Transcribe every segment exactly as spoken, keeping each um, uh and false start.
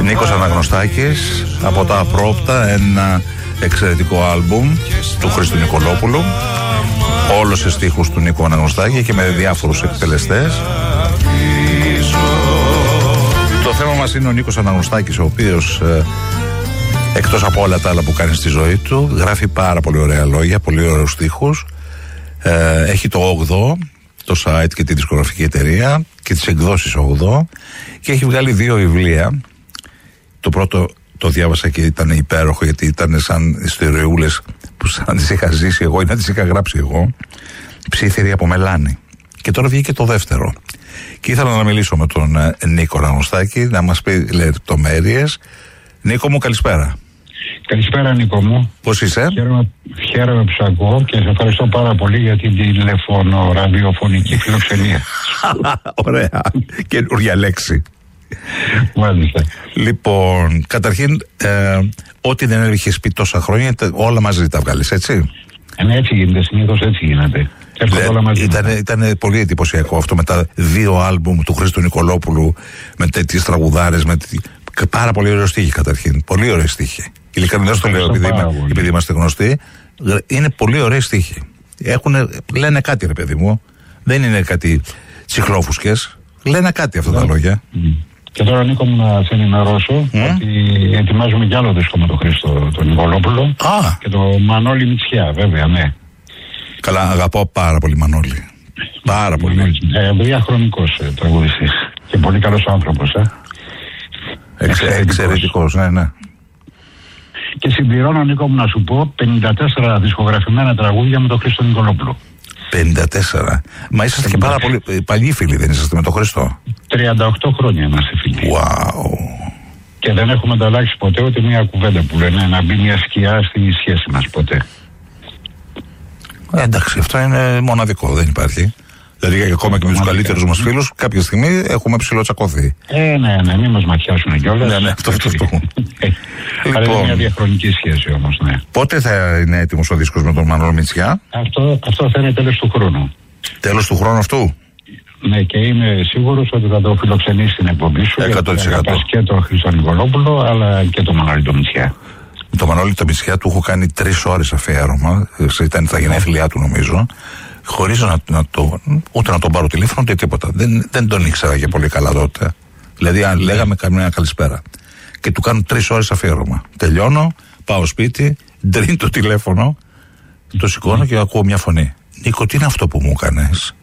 Νίκος Αναγνωστάκης, από τα απρόπτα, ένα εξαιρετικό άλμπουμ του Χρήστου Νικολόπουλου, όλος σε στίχους του Νίκου Αναγνωστάκη και με διάφορους εκτελεστές. Το θέμα μας είναι ο Νίκος Αναγνωστάκης, ο οποίος ε, εκτός από όλα τα άλλα που κάνει στη ζωή του, γράφει πάρα πολύ ωραία λόγια, πολύ ωραίους στίχους. ε, έχει το όγδοο, το site και τη δισκογραφική εταιρεία και τις εκδόσεις όγδοο, και έχει βγάλει δύο βιβλία. Το πρώτο το διάβασα και ήταν υπέροχο, γιατί ήταν σαν ιστοριούλες που σαν τις είχα ζήσει εγώ ή να τις είχα γράψει εγώ. Ψήθυρη από μελάνι. Και τώρα βγήκε το δεύτερο. Και ήθελα να μιλήσω με τον Νίκο Αναγνωστάκη, να μας πει λεπτομέρειες. Νίκο μου, καλησπέρα. Καλησπέρα, Νίκο μου. Πώς είσαι? Χαίρομαι, χαίρομαι που σ' ακούω και σε ευχαριστώ πάρα πολύ για την τηλεφωνο ραδιοφωνική φιλοξενία. Ωραία. Καινούργια λέξη. Μάλιστα. Λοιπόν, καταρχήν, ε, ό,τι δεν έχεις πει τόσα χρόνια, όλα μαζί τα βγάλεις, έτσι? Ε, ναι, έτσι γίνεται. Συνήθως έτσι γίνεται. Ήταν, ήταν πολύ εντυπωσιακό αυτό με τα δύο άλμπουμ του Χρήστου Νικολόπουλου, με τέτοιες τραγουδάρες, με τέ... πάρα πολύ ωραίο στίχη καταρχήν. Πολύ ωραίο στίχη. Ειλικρινά το λέω, επειδή, είμαι, επειδή είμαστε γνωστοί. Είναι πολύ ωραίο στίχη. Έχουνε, λένε κάτι, ρε παιδί μου. Δεν είναι κάτι τσιχλόφουσκες. Λένε κάτι αυτά τα λόγια. Mm. Και τώρα, Νίκο μου, να σε ενημερώσω mm. ότι ετοιμάζουμε κι άλλο δίσκο με τον Χρήστο τον Νικολόπουλο. Ah. Και το Μανώλη Μητσιά, βέβαια, ναι. Καλά, αγαπώ πάρα πολύ Μανώλη. Πάρα πολύ. Ε, διαχρονικός ε, τραγουδιστής. Και πολύ καλός άνθρωπος, ε. Εξε, εξαιρετικός, ναι, ναι. Και συμπληρώνω, Νίκο μου, να σου πω, πενήντα τέσσερα δισκογραφημένα τραγούδια με τον Χρήστο Νικολόπουλο. πενήντα τέσσερα. Μα είσαστε και πάρα πολύ παλιοί φίλοι, δεν είσαστε με τον Χρήστο? τριάντα οκτώ χρόνια είμαστε φίλοι. Wow. Και δεν έχουμε ανταλλάξει ποτέ ούτε μια κουβέντα που λένε να μπει μια σκιά στη σχέση μας ποτέ. Ε, εντάξει, αυτό είναι μοναδικό, δεν υπάρχει. Δηλαδή, ακόμα και με τους καλύτερους μας φίλους, κάποια στιγμή έχουμε ψιλοτσακωθεί. Ε, ναι, ναι, μην μας ματιάσουν κιόλας. Ναι, ναι, αυτό, αυτό, αυτό. Αλλά είναι μια διαχρονική σχέση όμως, ναι. Πότε θα είναι έτοιμος ο δίσκος με τον Μανώλη Μητσιά? Αυτό, αυτό θα είναι τέλος του χρόνου. Τέλος του χρόνου αυτού? Ναι, και είμαι σίγουρος ότι θα το φιλοξενήσει στην εκπομπή σου. εκατό τοις εκατό. Και τον Χρήστο Νικολόπουλο, αλλά και τον Μανώλη το Μητσιά. Το Μανώλη το Μητσιά του έχω κάνει τρεις ώρες αφιέρωμα. Ήταν τα γενέθλιά του, νομίζω. Χωρίς να, να το, ούτε να τον πάρω τηλέφωνο ούτε τίποτα. Δεν, δεν τον ήξερα και πολύ καλά τότε. Δηλαδή, αν λέγαμε καμία καλησπέρα. Και του κάνω τρεις ώρες αφιέρωμα. Τελειώνω, πάω σπίτι, ντριν το τηλέφωνο, το σηκώνω και ακούω μια φωνή. Νίκο, τι είναι αυτό που μου έκανες?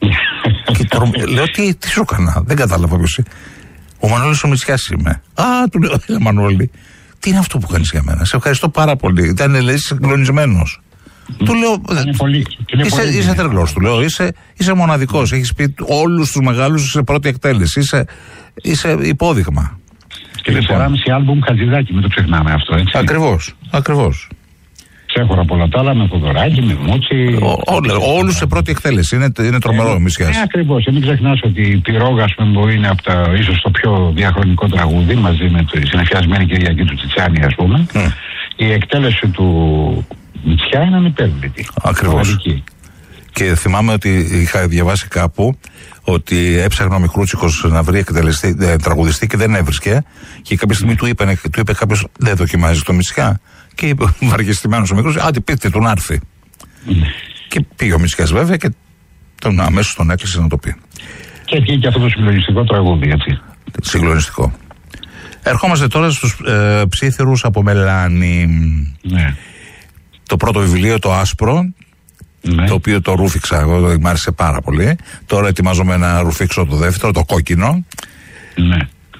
Και το, λέω, τι, τι σου έκανα? Δεν κατάλαβα ποιος είναι. Ο Μανώλης ο Μητσιάς είμαι. Α, του λέω, έλα Μανώλη, τι είναι αυτό που κάνεις για μένα? Σε ευχαριστώ πάρα πολύ. Ήταν, λέει, συγκλονισμένος. Του λέω, πολύ, είσαι, είσαι τρελός, του λέω, είσαι, είσαι μοναδικός, έχεις πει όλους τους μεγάλους σε πρώτη εκτέλεση, είσαι, είσαι υπόδειγμα. Και τεσσεράμιση άλμπουμ Χατζηδάκη, μην το ξεχνάμε αυτό, έτσι. Ακριβώς, ακριβώς. Ξέχωρα πολλά τα άλλα, με Κουδωράκη, με Μούτσι. Όλους σε πρώτη εκτέλεση, είναι, είναι τρομερό ο Μητσιάς. Ναι, ακριβώς, μην ξεχνάς ότι η Πυρόγα, ας πούμε, μπορεί είναι από τα, ίσως το πιο διαχρονικό τραγούδι, μαζί με τη συνεφιασμένη Κυριακή του Τσιτσάνη, ας πούμε. Mm. Η εκτέλεση του Μητσιά είναι ανυπέρβλητη. Ακριβώς. Και θυμάμαι ότι είχα διαβάσει κάπου ότι έψαχνε ο Μικρούτσικος να βρει εκτελεστή, ε, τραγουδιστή και δεν έβρισκε. Και κάποια στιγμή mm. του, είπε, του είπε κάποιος, δεν δοκιμάζει το Μητσιά. Και είπε βαργεστημένος ο Μικρούτσικος, άντε πείτε του να έρθει. Mm. Και πήγε ο Μητσιάς βέβαια και τον αμέσως τον έκλεισε να το πει. Και βγήκε αυτό το συγκλονιστικό τραγούδι, έτσι. Συγκλονιστικό. Ερχόμαστε τώρα στους ε, ψήθυρους από μελάνι. Ναι. Το πρώτο βιβλίο, το άσπρο, ναι, το οποίο το ρούφηξα εγώ, το μ' άρεσε πάρα πολύ. Τώρα ετοιμάζομαι να ρουφήξω το δεύτερο, το κόκκινο. Ναι.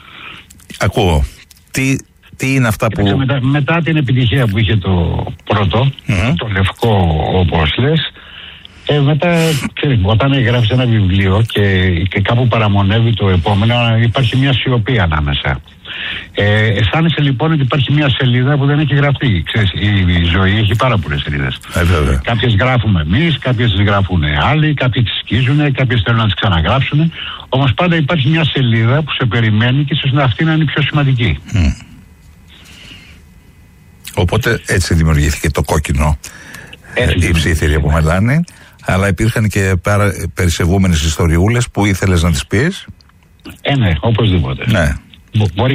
Ακούω. Τι, τι είναι αυτά που... Και μετά, μετά την επιτυχία που είχε το πρώτο, mm-hmm. το λευκό όπως λες, ε, μετά, ξέρεις, όταν γράφεις ένα βιβλίο και, και κάπου παραμονεύει το επόμενο, υπάρχει μια σιωπή ανάμεσα. Ε, αισθάνεσαι λοιπόν ότι υπάρχει μια σελίδα που δεν έχει γραφτεί. Ξέρεις, η, η ζωή έχει πάρα πολλές σελίδες. Ε, κάποιες γράφουμε εμείς, κάποιες τις γράφουν άλλοι, κάποιοι τις σκίζουν, κάποιες θέλουν να τις ξαναγράψουν. Όμως πάντα υπάρχει μια σελίδα που σε περιμένει και ίσως αυτή να είναι η πιο σημαντική. Mm. Οπότε έτσι δημιουργήθηκε το κόκκινο, έτσι, η ψήθυρη από μελάνι. Αλλά υπήρχαν και πέρα, περισσευούμενες ιστοριούλες που ήθελες να τις πεις. Ε, ναι, οπωσδήποτε. Ναι. Μπορεί